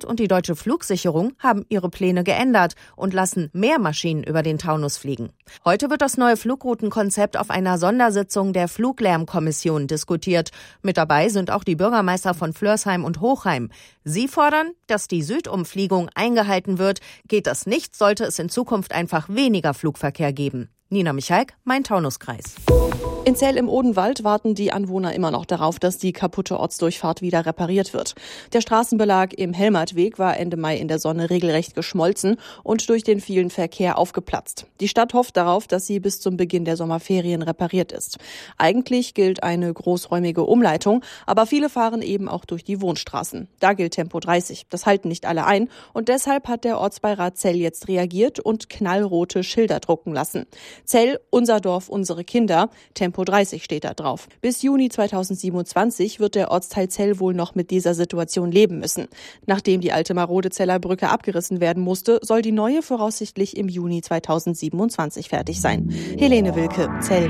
und die Deutsche Flugsicherung haben ihre Pläne geändert und lassen mehr Maschinen über den Taunus fliegen. Heute wird das neue Flugroutenkonzept auf einer Sondersitzung der Fluglärmkommission diskutiert. Mit dabei sind auch die Bürgermeister von Flörsheim und Hochheim. Sie fordern, dass die Südumfliegung eingehalten wird. Geht das nicht, sollte es in Zukunft einfach weniger Flugverkehr geben. Nina Michalk, Main-Taunus-Kreis. In Zell im Odenwald warten die Anwohner immer noch darauf, dass die kaputte Ortsdurchfahrt wieder repariert wird. Der Straßenbelag im Helmertweg war Ende Mai in der Sonne regelrecht geschmolzen und durch den vielen Verkehr aufgeplatzt. Die Stadt hofft darauf, dass sie bis zum Beginn der Sommerferien repariert ist. Eigentlich gilt eine großräumige Umleitung, aber viele fahren eben auch durch die Wohnstraßen. Da gilt Tempo 30. Das halten nicht alle ein und deshalb hat der Ortsbeirat Zell jetzt reagiert und knallrote Schilder drucken lassen. Zell, unser Dorf, unsere Kinder. Tempo 30 steht da drauf. Bis Juni 2027 wird der Ortsteil Zell wohl noch mit dieser Situation leben müssen. Nachdem die alte marode Zeller Brücke abgerissen werden musste, soll die neue voraussichtlich im Juni 2027 fertig sein. Helene Wilke, Zell.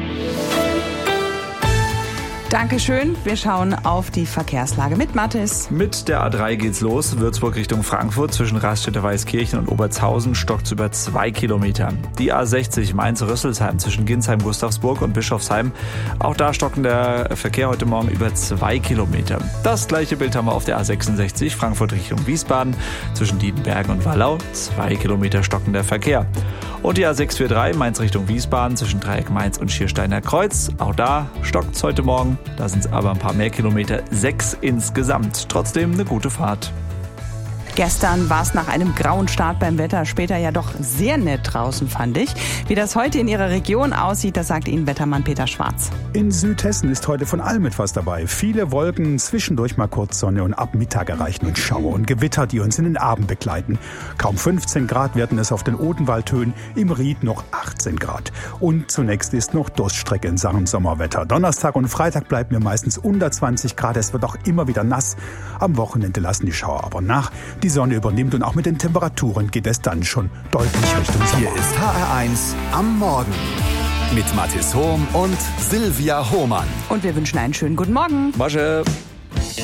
Dankeschön. Wir schauen auf die Verkehrslage mit Mathis. Mit der A3 geht's los. Würzburg Richtung Frankfurt zwischen Raststätte-Weißkirchen und Obertshausen stockt über 2 Kilometer. Die A60 Mainz-Rüsselsheim zwischen Ginsheim-Gustavsburg und Bischofsheim. Auch da stocken der Verkehr heute Morgen über 2 Kilometer. Das gleiche Bild haben wir auf der A66 Frankfurt Richtung Wiesbaden zwischen Dietenbergen und Wallau. 2 Kilometer stockender Verkehr. Und die A643 Mainz Richtung Wiesbaden zwischen Dreieck Mainz und Schiersteiner Kreuz. Auch da stockt's heute Morgen. Da sind es aber ein paar mehr Kilometer, 6 insgesamt. Trotzdem eine gute Fahrt. Gestern war es nach einem grauen Start beim Wetter später ja doch sehr nett draußen, fand ich. Wie das heute in Ihrer Region aussieht, das sagt Ihnen Wettermann Peter Schwarz. In Südhessen ist heute von allem etwas dabei. Viele Wolken, zwischendurch mal kurz Sonne und ab Mittag erreichen uns Schauer und Gewitter, die uns in den Abend begleiten. Kaum 15 Grad werden es auf den Odenwaldhöhen, im Ried noch 18 Grad. Und zunächst ist noch Durststrecke in Sachen Sommerwetter. Donnerstag und Freitag bleiben wir meistens unter 20 Grad. Es wird auch immer wieder nass. Am Wochenende lassen die Schauer aber nach. Die Sonne übernimmt und auch mit den Temperaturen geht es dann schon deutlich Richtung Sommer. Hier ist HR1 am Morgen mit Mathis Hohm und Silvia Hohmann. Und wir wünschen einen schönen guten Morgen. Masche.